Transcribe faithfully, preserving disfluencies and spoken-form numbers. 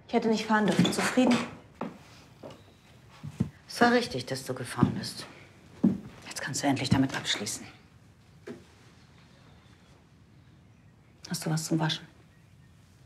Ich hätte nicht fahren dürfen. Zufrieden? Es war richtig, dass du gefahren bist. Jetzt kannst du endlich damit abschließen. Hast du was zum Waschen?